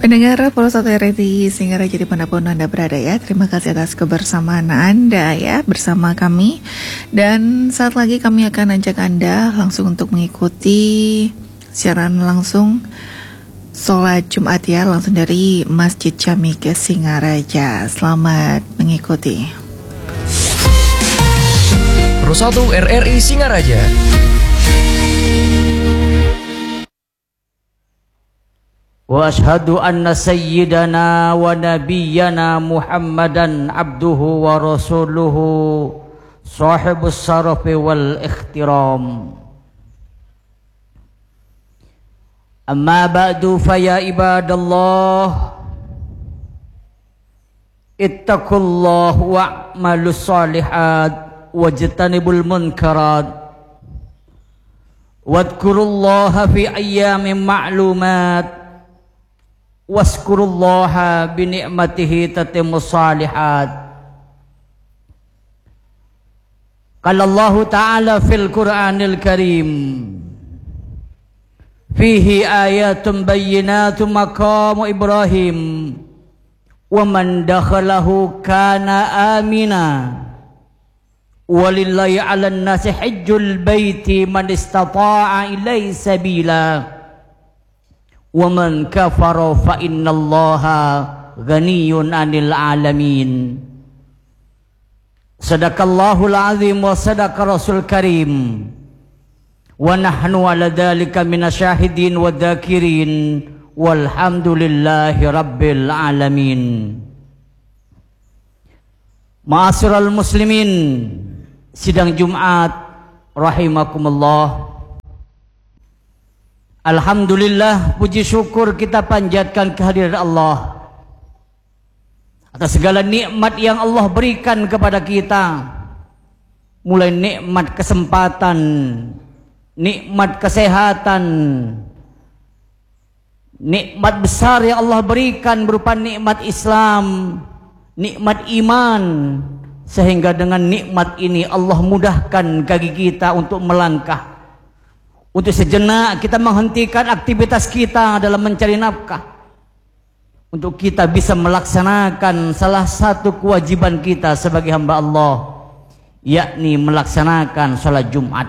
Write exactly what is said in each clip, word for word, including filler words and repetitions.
Pendengar Pulsa satu R T Singaraja dimanapun Anda berada ya, terima kasih atas kebersamaan Anda ya bersama kami. Dan saat lagi kami akan ajak Anda langsung untuk mengikuti siaran langsung sholat Jumat ya, langsung dari Masjid Jami ke Singaraja. Selamat mengikuti. Pulsa satu R R I Singaraja. Wa ashhadu anna sayyidana wa nabiyyana Muhammadan abduhu wa rasuluhu sahibus sarafi wal ikhtiram. Amma ba'du fa ya ibadallah ittaqullaha wa'malus shalihat wajtanibul munkarat wadhkurullaha fi ayyamin ma'lumat waskurullaha bini'matihi tatimmus salihat. Qala Allahu ta'ala fil Qur'anil Karim fihi ayatun bayyinatun maqamu Ibrahim wa man dakhalahu kana amina walillahi 'alan nasi hajjul baiti man istata'a ilaihi sabila wa man kafara fa innallaha ghaniyun 'anil 'alamin. Sadaqallahul 'azim wa sadaqa rasul karim wa nahnu 'ala dzalika minasyahidin wa dzakirin walhamdulillahi rabbil alamin. Ma'asyiral muslimin, sidang Jumat rahimakumullah. Alhamdulillah, puji syukur kita panjatkan kehadiran Allah atas segala nikmat yang Allah berikan kepada kita, mulai nikmat kesempatan, nikmat kesehatan, nikmat besar yang Allah berikan berupa nikmat Islam, nikmat iman, sehingga dengan nikmat ini Allah mudahkan kaki kita untuk melangkah. Untuk sejenak kita menghentikan aktivitas kita dalam mencari nafkah, untuk kita bisa melaksanakan salah satu kewajiban kita sebagai hamba Allah, yakni melaksanakan sholat Jumat.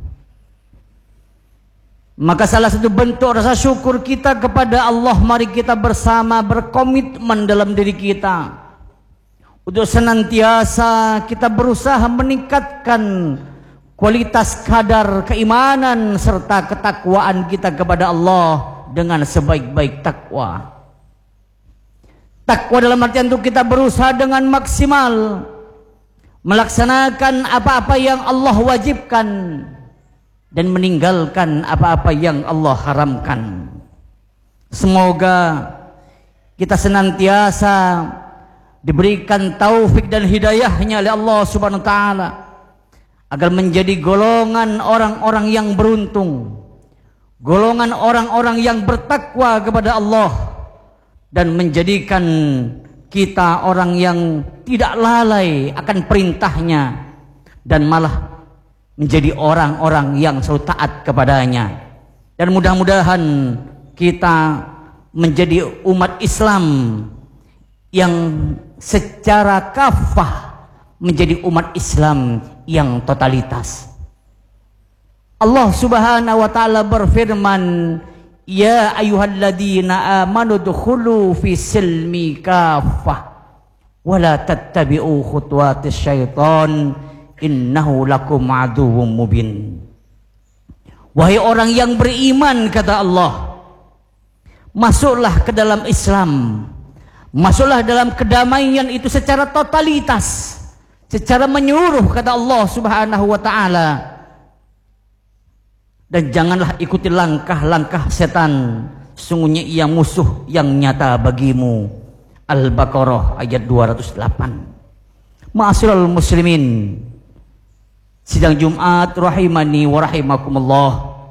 Maka salah satu bentuk rasa syukur kita kepada Allah, mari kita bersama berkomitmen dalam diri kita untuk senantiasa kita berusaha meningkatkan kualitas kadar keimanan serta ketakwaan kita kepada Allah dengan sebaik-baik takwa. Takwa dalam artian untuk kita berusaha dengan maksimal melaksanakan apa-apa yang Allah wajibkan dan meninggalkan apa-apa yang Allah haramkan. Semoga kita senantiasa diberikan taufik dan hidayahnya oleh Allah Subhanahu wa taala agar menjadi golongan orang-orang yang beruntung, golongan orang-orang yang bertakwa kepada Allah, dan menjadikan kita orang yang tidak lalai akan perintahnya dan malah menjadi orang-orang yang selalu taat kepadanya. Dan mudah-mudahan kita menjadi umat Islam yang secara kafah menjadi umat Islam yang totalitas. Allah Subhanahu wa taala berfirman, ya ayyuhalladzina amanu dukhulu fi silmi kafah wa la tattabi'u khutuwatis syaitan innahu lakum aduwwum mubin. Wahai orang yang beriman, kata Allah, masuklah ke dalam Islam, masuklah dalam kedamaian itu secara totalitas, secara menyeluruh, kata Allah Subhanahu wa taala. Dan janganlah ikuti langkah-langkah setan, sesungguhnya ia musuh yang nyata bagimu. Al-Baqarah ayat dua ratus delapan. Ma'asyiral muslimin, sidang Jumat rahimani wa rahimakumullah.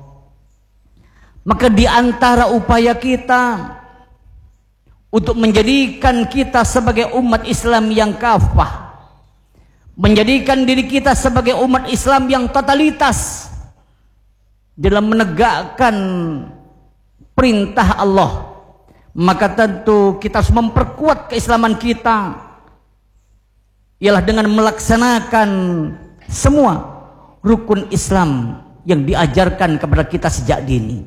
Maka di antara upaya kita untuk menjadikan kita sebagai umat Islam yang kafah, menjadikan diri kita sebagai umat Islam yang totalitas dalam menegakkan perintah Allah, maka tentu kita harus memperkuat keislaman kita, ialah dengan melaksanakan semua rukun Islam yang diajarkan kepada kita sejak dini.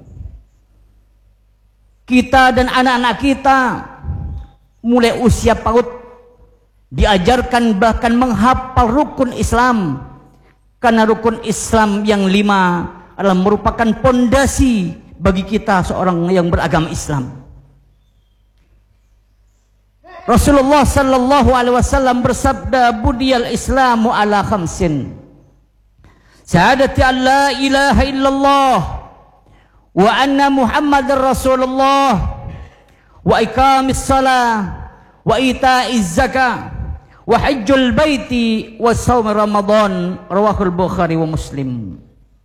Kita dan anak-anak kita mulai usia PAUD diajarkan bahkan menghafal rukun Islam, karena rukun Islam yang lima adalah merupakan pondasi bagi kita seorang yang beragama Islam. Rasulullah sallallahu alaihi wasallam bersabda, "Budiyal Islamu ala khamsin. Syahadati an la ilaha illallah wa anna Muhammadar Rasulullah wa iqamis shalah wa ita'iz zakah wa hajjul baiti wa shaum Ramadan." Rawahul Bukhari wa Muslim.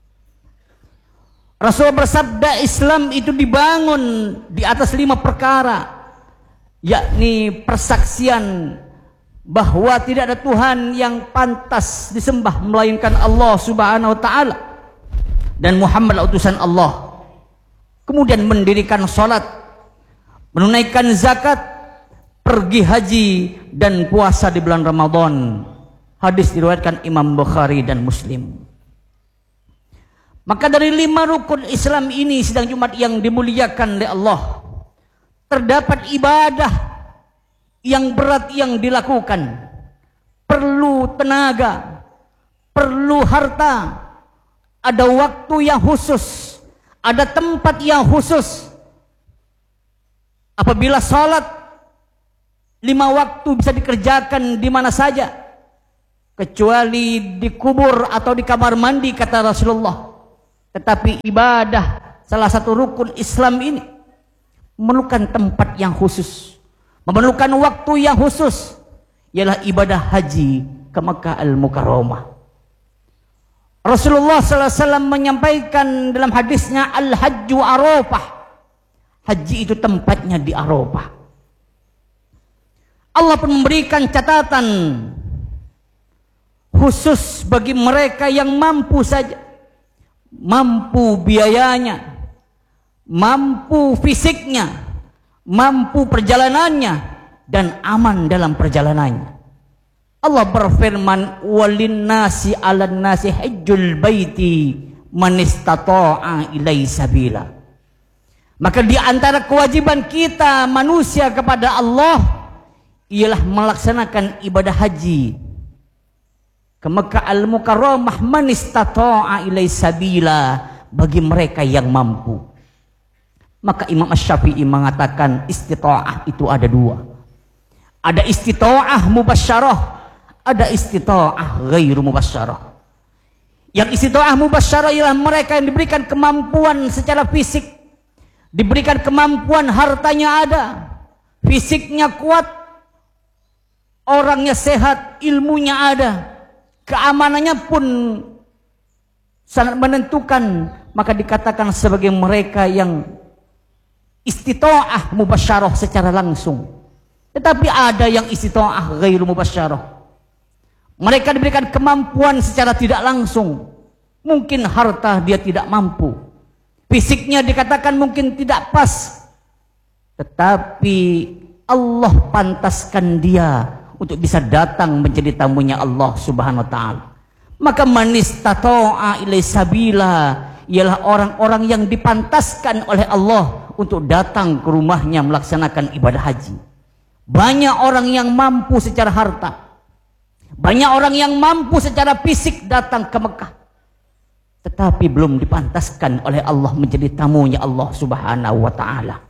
Rasul bersabda, Islam itu dibangun di atas lima perkara, yakni persaksian bahwa tidak ada Tuhan yang pantas disembah melainkan Allah Subhanahu wa taala dan Muhammad utusan Allah. Kemudian mendirikan salat, menunaikan zakat, pergi haji dan puasa di bulan Ramadan. Hadis diriwayatkan Imam Bukhari dan Muslim. Maka dari lima rukun Islam ini sidang Jumat yang dimuliakan oleh Allah, terdapat ibadah yang berat yang dilakukan, perlu tenaga, perlu harta, ada waktu yang khusus, ada tempat yang khusus. Apabila salat lima waktu bisa dikerjakan di mana saja, kecuali di kubur atau di kamar mandi, kata Rasulullah. Tetapi ibadah salah satu rukun Islam ini memerlukan tempat yang khusus, memerlukan waktu yang khusus, ialah ibadah haji ke Makkah Al-Mukarramah. Rasulullah sallallahu alaihi wasallam menyampaikan dalam hadisnya, Al-Hajju Arafah. Haji itu tempatnya di Arafah. Allah pun memberikan catatan khusus bagi mereka yang mampu saja, mampu biayanya, mampu fisiknya, mampu perjalanannya, dan aman dalam perjalanannya. Allah berfirman, walin nasi alan nasi hajjul baiti man istata'a ilaihi sabila. Maka di antara kewajiban kita manusia kepada Allah ialah melaksanakan ibadah haji ke Makkah Al-Mukarramah man istata'a ilaihi sabila, bagi mereka yang mampu. Maka Imam Asy-Syafi'i mengatakan istita'ah itu ada dua. Ada istita'ah mubasyarah, ada istita'ah ghairu mubasyarah. Yang istita'ah mubasyarah ialah mereka yang diberikan kemampuan secara fisik, diberikan kemampuan hartanya ada, fisiknya kuat, orangnya sehat, ilmunya ada, keamanannya pun sangat menentukan, maka dikatakan sebagai mereka yang istita'ah mubasyarah secara langsung. Tetapi ada yang istita'ah ghairu mubasyarah. Mereka diberikan kemampuan secara tidak langsung. Mungkin harta dia tidak mampu, fisiknya dikatakan mungkin tidak pas, tetapi Allah pantaskan dia untuk bisa datang menjadi tamunya Allah Subhanahu wa taala. Maka man istata'a ilaihi sabila ialah orang-orang yang dipantaskan oleh Allah untuk datang ke rumahnya melaksanakan ibadah haji. Banyak orang yang mampu secara harta, banyak orang yang mampu secara fisik datang ke Mekah, tetapi belum dipantaskan oleh Allah menjadi tamunya Allah Subhanahu wa taala.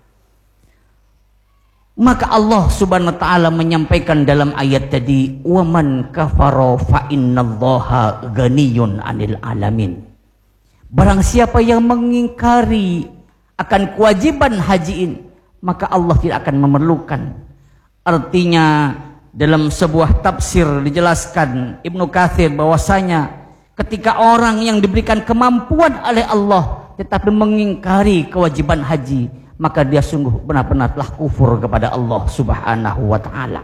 Maka Allah Subhanahu wa taala menyampaikan dalam ayat tadi, wa man kafara fa innallaha ghaniyun 'anil alamin. Barang siapa yang mengingkari akan kewajiban haji ini, maka Allah tidak akan memerlukan. Artinya dalam sebuah tafsir dijelaskan Ibnu Katsir bahwasanya ketika orang yang diberikan kemampuan oleh Allah tetapi mengingkari kewajiban haji, maka dia sungguh benar-benar telah kufur kepada Allah Subhanahu wa taala.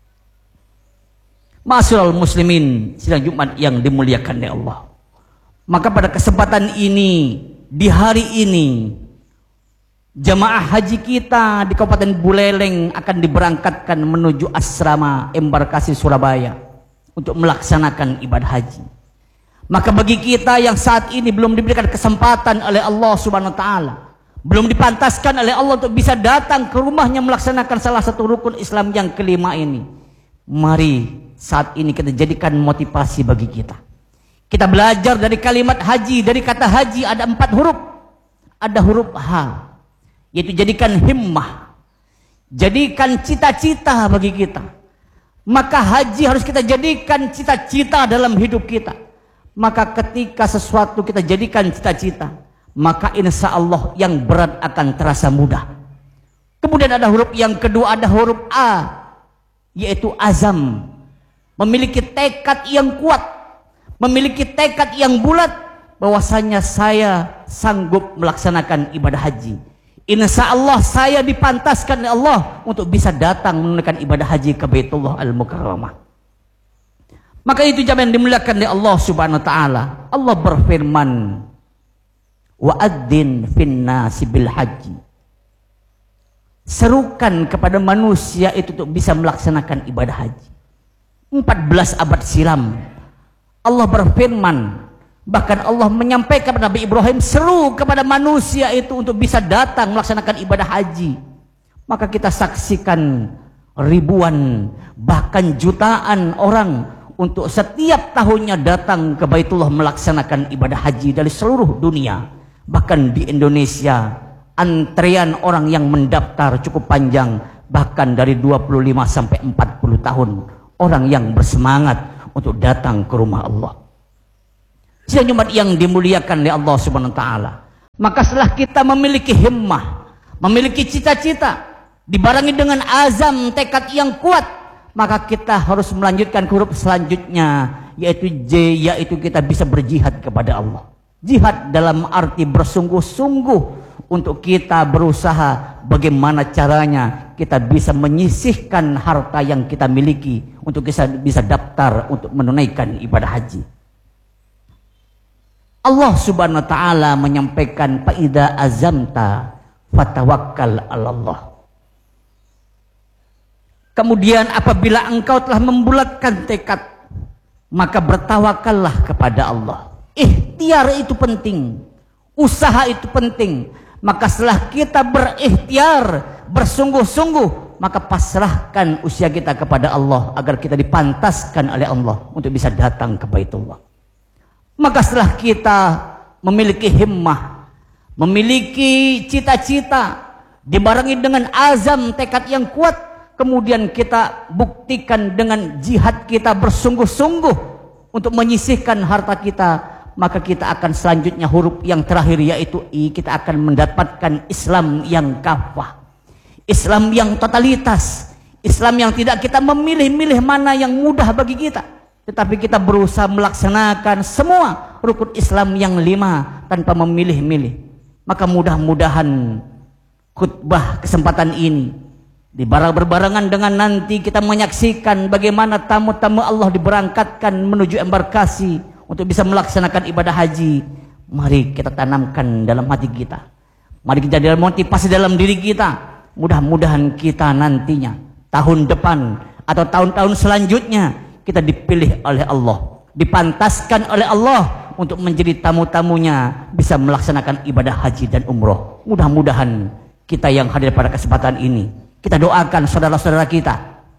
Ma'asyiral muslimin, sidang Jumat yang dimuliakan oleh Allah. Maka pada kesempatan ini, di hari ini, Jamaah haji kita di Kabupaten Buleleng akan diberangkatkan menuju asrama embarkasi Surabaya untuk melaksanakan ibadah haji. Maka bagi kita yang saat ini belum diberikan kesempatan oleh Allah Subhanahu wa taala, belum dipantaskan oleh Allah untuk bisa datang ke rumahnya melaksanakan salah satu rukun Islam yang kelima ini, mari saat ini kita jadikan motivasi bagi kita. Kita belajar dari kalimat haji, dari kata haji ada empat huruf. Ada huruf H, yaitu jadikan himmah, jadikan cita-cita bagi kita. Maka haji harus kita jadikan cita-cita dalam hidup kita. Maka ketika sesuatu kita jadikan cita-cita, maka insya Allah yang berat akan terasa mudah. Kemudian ada huruf yang kedua, ada huruf A, yaitu azam, memiliki tekad yang kuat, memiliki tekad yang bulat, bahwasanya saya sanggup melaksanakan ibadah haji. Insya Allah saya dipantaskan oleh Allah untuk bisa datang menunaikan ibadah haji ke Baitullah Al-Mukarramah. Maka itu jamaah yang dimuliakan oleh Allah Subhanahu wa taala. Allah berfirman, wa'adzin finnasi bil haji. Serukan kepada manusia itu untuk bisa melaksanakan ibadah haji. empat belas abad silam Allah berfirman, bahkan Allah menyampaikan kepada Nabi Ibrahim, seru kepada manusia itu untuk bisa datang melaksanakan ibadah haji. Maka kita saksikan ribuan bahkan jutaan orang untuk setiap tahunnya datang ke Baitullah melaksanakan ibadah haji dari seluruh dunia. Bahkan di Indonesia antrean orang yang mendaftar cukup panjang, bahkan dari dua puluh lima sampai empat puluh tahun orang yang bersemangat untuk datang ke rumah Allah. Sidang Jumat yang dimuliakan oleh Allah Subhanahu wa taala. Maka setelah kita memiliki himmah, memiliki cita-cita, dibarengi dengan azam, tekad yang kuat, maka kita harus melanjutkan huruf selanjutnya, yaitu J, yaitu kita bisa berjihad kepada Allah. Jihad dalam arti bersungguh-sungguh untuk kita berusaha bagaimana caranya kita bisa menyisihkan harta yang kita miliki untuk bisa bisa daftar untuk menunaikan ibadah haji. Allah Subhanahu wa taala menyampaikan, faida azamta fatawakkal 'ala Allah. Kemudian apabila engkau telah membulatkan tekad, maka bertawakallah kepada Allah. Ikhtiar itu penting, usaha itu penting. Maka setelah kita berikhtiar, bersungguh-sungguh, maka pasrahkan usia kita kepada Allah agar kita dipantaskan oleh Allah untuk bisa datang ke Baitullah. Maka setelah kita memiliki himmah, memiliki cita-cita, dibarengi dengan azam, tekad yang kuat, kemudian kita buktikan dengan jihad kita bersungguh-sungguh untuk menyisihkan harta kita, maka kita akan selanjutnya huruf yang terakhir yaitu I, kita akan mendapatkan Islam yang kafah, Islam yang totalitas, Islam yang tidak kita memilih-milih mana yang mudah bagi kita, tetapi kita berusaha melaksanakan semua rukun Islam yang lima tanpa memilih-milih. Maka mudah-mudahan khutbah kesempatan ini dibarang berbarengan dengan nanti kita menyaksikan bagaimana tamu-tamu Allah diberangkatkan menuju embarkasi untuk bisa melaksanakan ibadah haji. Mari kita tanamkan dalam hati kita, mari kita dalam motivasi dalam diri kita. Mudah-mudahan kita nantinya tahun depan atau tahun-tahun selanjutnya kita dipilih oleh Allah, dipantaskan oleh Allah untuk menjadi tamu-tamunya bisa melaksanakan ibadah haji dan umroh. Mudah-mudahan kita yang hadir pada kesempatan ini, kita doakan saudara-saudara kita,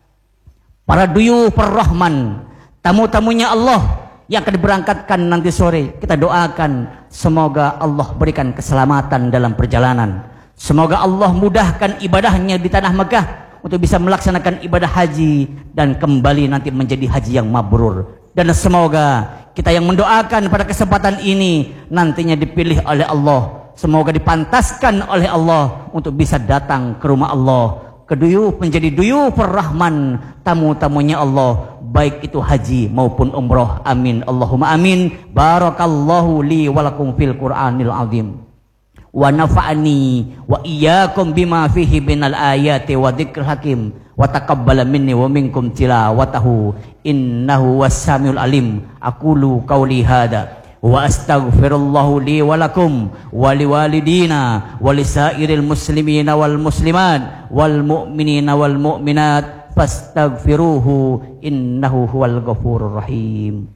para duyuf ar-Rahman, tamu-tamunya Allah yang akan diberangkatkan nanti sore. Kita doakan semoga Allah berikan keselamatan dalam perjalanan. Semoga Allah mudahkan ibadahnya di tanah Mekah untuk bisa melaksanakan ibadah haji dan kembali nanti menjadi haji yang mabrur. Dan semoga kita yang mendoakan pada kesempatan ini nantinya dipilih oleh Allah. Semoga dipantaskan oleh Allah untuk bisa datang ke rumah Allah, ke duyuf, menjadi duyuf ar-Rahman, tamu-tamunya Allah, baik itu haji maupun umroh. Amin Allahumma amin. Barakallahu li walakum fil Qur'anil azim wa nafa'ani wa iyyakum bima fihi minal ayati wa dzikril hakim wa taqabbala minni wa minkum tilawatahu innahu was-samiul alim. Aqulu qawli hadza wa astaghfirullahu li wa lakum wa liwalidina wa lisairil muslimina wal muslimat wal mu'minina wal mu'minat fastaghfiruhu innahu huwal ghafurur rahim.